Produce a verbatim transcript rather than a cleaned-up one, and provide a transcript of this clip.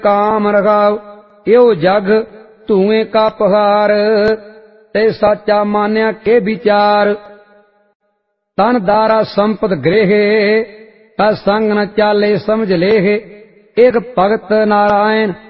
काम रखाव यो जग धुएं का पहाड़ ते साचा मान्या के विचार तन दारा संपद गृह का संग न चाले समझ लेह एक भगत नारायण